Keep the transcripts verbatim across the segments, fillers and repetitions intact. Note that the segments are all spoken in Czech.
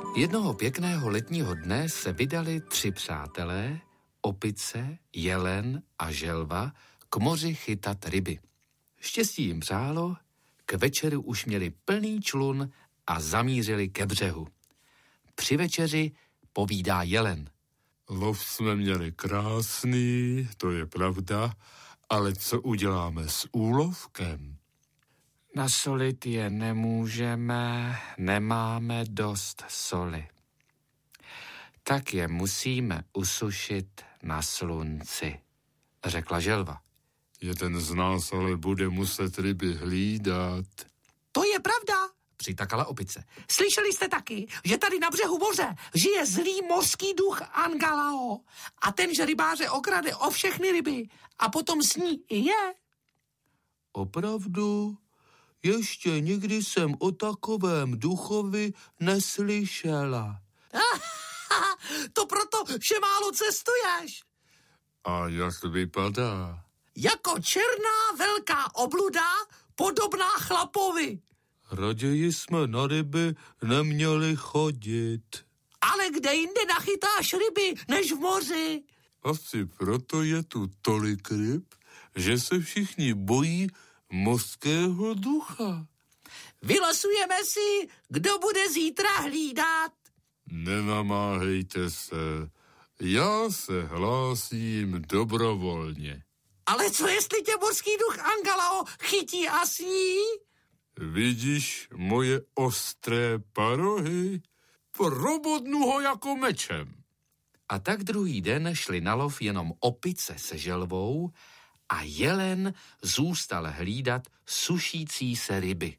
Jednoho pěkného letního dne se vydali tři přátelé, opice, jelen a želva, k moři chytat ryby. Štěstí jim přálo, k večeru už měli plný člun a zamířili ke břehu. Při večeři povídá jelen. Lov jsme měli krásný, to je pravda, ale co uděláme s úlovkem? Nasolit je nemůžeme, nemáme dost soli. Tak je musíme usušit na slunci, řekla želva. Jeden z nás ale bude muset ryby hlídat. To je pravda, přitakala opice. Slyšeli jste taky, že tady na břehu moře žije zlý mořský duch Angalao a ten, že rybáře okrade o všechny ryby a potom sní i je. Opravdu? Ještě nikdy jsem o takovém duchovi neslyšela. To proto, že málo cestuješ. A jak vypadá? Jako černá velká obluda, podobná chlapovi. Raději jsme na ryby neměli chodit. Ale kde jinde nachytáš ryby, než v moři? Asi proto je tu tolik ryb, že se všichni bojí mořského ducha. Vylosujeme si, kdo bude zítra hlídat. Nenamáhejte se, já se hlásím dobrovolně. Ale co jestli tě mořský duch Angalao chytí a sní? Vidíš moje ostré parohy? Probodnu ho jako mečem. A tak druhý den šli na lov jenom opice se želvou a jelen zůstal hlídat sušící se ryby.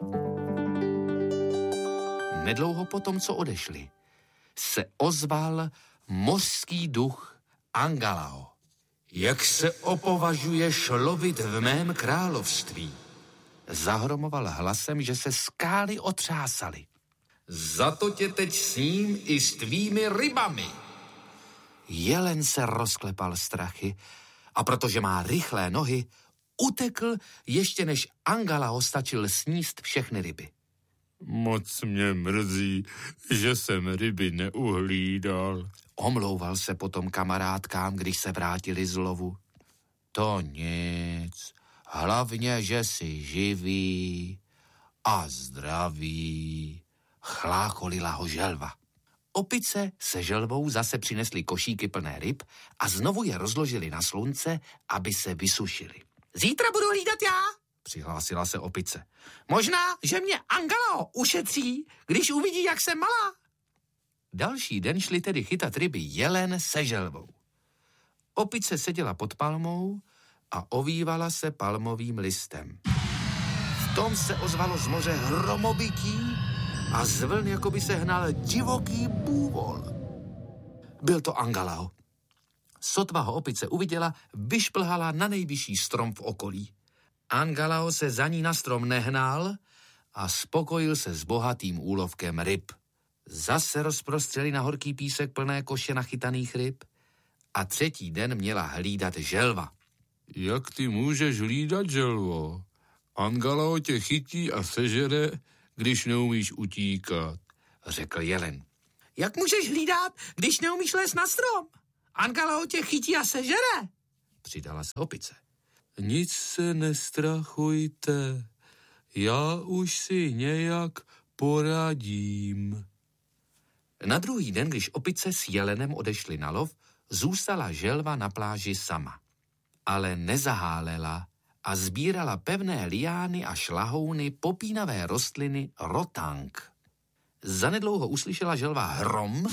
Nedlouho potom, co odešli, se ozval mořský duch Angalao. Jak se opovažuješ lovit v mém království? Zahromoval hlasem, že se skály otřásaly. Za to tě teď sním i s tvými rybami. Jelen se rozklepal strachy a protože má rychlé nohy, utekl ještě než Angalao stačil sníst všechny ryby. Moc mě mrzí, že jsem ryby neuhlídal. Omlouval se potom kamarádkám, když se vrátili z lovu. To nic, hlavně, že jsi živý a zdravý, chlácholila ho želva. Opice se želvou zase přinesly košíky plné ryb a znovu je rozložili na slunce, aby se vysušili. Zítra budu hlídat já, přihlásila se opice. Možná, že mě Angalao ušetří, když uvidí, jak jsem malá. Další den šli tedy chytat ryby jelen se želvou. Opice seděla pod palmou a ovývala se palmovým listem. V tom se ozvalo z moře hromobytí a z vln jako by se hnal divoký bůvol. Byl to Angalao. Sotva ho opice uviděla, vyšplhala na nejvyšší strom v okolí. Angalao se za ní na strom nehnal a spokojil se s bohatým úlovkem ryb. Zase rozprostřeli na horký písek plné koše nachytaných ryb a třetí den měla hlídat želva. Jak ty můžeš hlídat, želvo? Angalao tě chytí a sežere, když neumíš utíkat, řekl jelen. Jak můžeš hlídat, když neumíš lézt na strom? Angalao tě chytí a sežere, přidala se opice. Nic se nestrachujte, já už si nějak poradím. Na druhý den, když opice s jelenem odešli na lov, zůstala želva na pláži sama. Ale nezahálela a sbírala pevné liány a šlahouny popínavé rostliny rotang. Zanedlouho uslyšela želva hrom.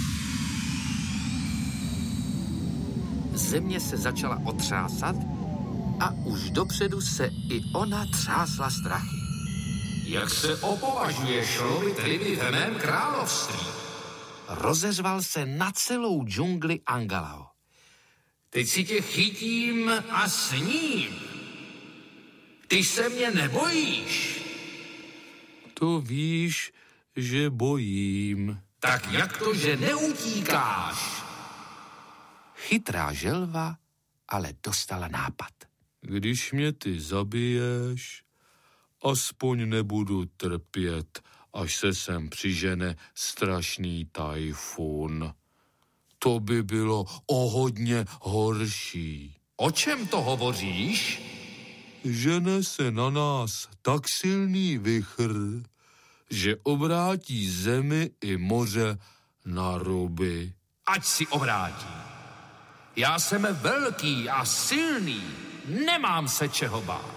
Země se začala otřásat a už dopředu se i ona třásla strachy. Jak se opovažuješ lovit ryby v mém království? Rozeřval se na celou džungli Angalao. Teď si tě chytím a sním. Ty se mě nebojíš. To víš, že bojím. Tak jak to, že neutíkáš? Chytrá želva ale dostala nápad. Když mě ty zabiješ, aspoň nebudu trpět až se sem přižene strašný tajfun. To by bylo o hodně horší. O čem to hovoříš? Žene se na nás tak silný vichr, že obrátí zemi i moře na ruby. Ať si obrátí. Já jsem velký a silný. Nemám se čeho bát.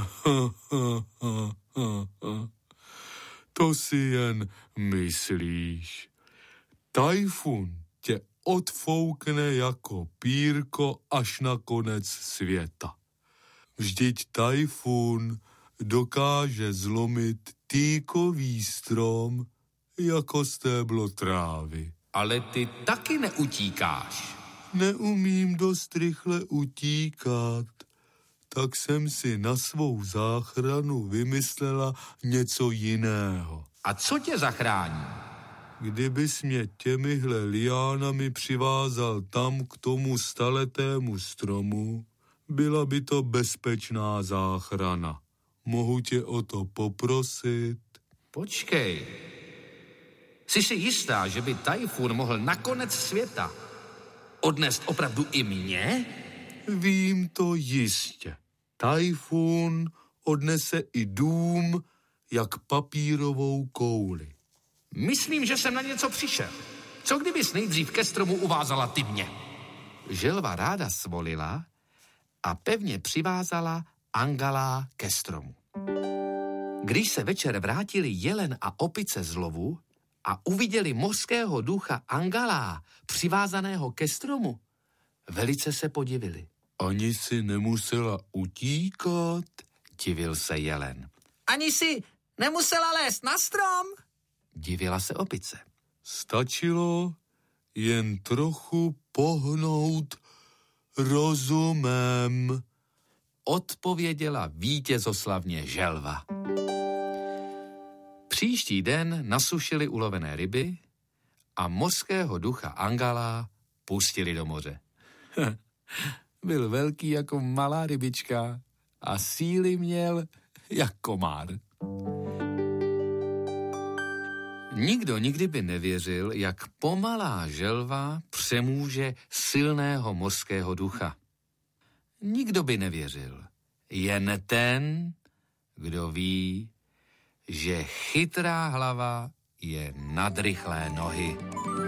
To si jen myslíš. Tajfun tě odfoukne jako pírko až na konec světa. Vždyť tajfun dokáže zlomit týkový strom jako stéblo trávy. Ale ty taky neutíkáš. Neumím dost rychle utíkat, tak jsem si na svou záchranu vymyslela něco jiného. A co tě zachrání? Kdybys mě těmihle liánami přivázal tam k tomu staletému stromu, byla by to bezpečná záchrana. Mohu tě o to poprosit? Počkej. Jsi si jistá, že by tajfun mohl na konec světa odnést opravdu i mě? Vím to jistě. Tajfun odnese i dům jak papírovou kouli. Myslím, že jsem na něco přišel. Co kdybys nejdřív ke stromu uvázala ty mě? Želva ráda svolila a pevně přivázala Angala ke stromu. Když se večer vrátili jelen a opice z lovu a uviděli mořského ducha Angala přivázaného ke stromu, velice se podivili. Ani si nemusela utíkat? Divil se jelen. Ani si nemusela lézt na strom? Divila se opice. Stačilo jen trochu pohnout rozumem, odpověděla vítězoslavně želva. Příští den nasušili ulovené ryby a mořského ducha Angala pustili do moře. Byl velký jako malá rybička a síly měl jak komár. Nikdo nikdy by nevěřil, jak pomalá želva přemůže silného mořského ducha. Nikdo by nevěřil. Jen ten, kdo ví, že chytrá hlava je nad rychlé nohy.